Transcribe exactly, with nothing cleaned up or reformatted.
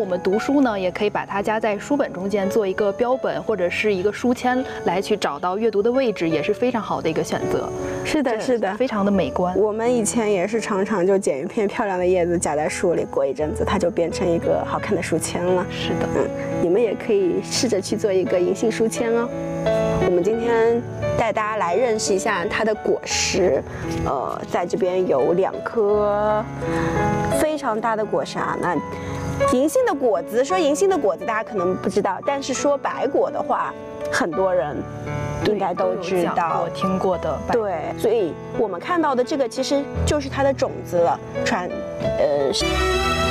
我们读书呢，也可以把它夹在书本中间，做一个标本或者是一个书签来去找到阅读的位置，也是非常好的一个选择。 是的，是的， 非常的美观。 我们以前也是常常就捡一片漂亮的叶子夹在书里，过一阵子它就变成一个好看的书签了。 是的， 嗯，你们也可以试着去做一个银杏书签哦。我们今天带大家来认识一下它的果实，呃，在这边有两颗非常大的果实啊。那银杏的果子，说银杏的果子大家可能不知道，但是说白果的话，很多人应该都知道， 我听过的。 对，所以我们看到的这个其实就是它的种子了，传，呃。